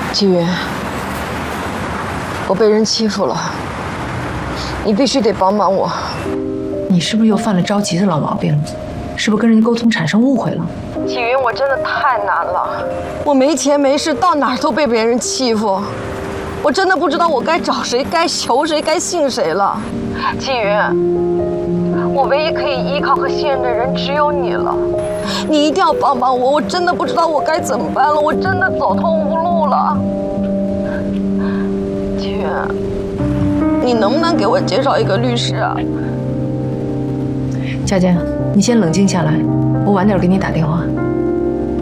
纪云，我被人欺负了，你必须得帮帮我。 你是不是又犯了着急的老毛病？是不是跟人沟通产生误会了？ 纪云，我真的太难了，我没钱没势，到哪儿都被别人欺负，我真的不知道我该找谁，该求谁，该信谁了。纪云，我唯一可以依靠和信任的人只有你了，你一定要帮帮我，我真的不知道我该怎么办了，我真的走投无路了。纪云，你能不能给我介绍一个律师啊？ 佳佳，你先冷静下来，我晚点给你打电话。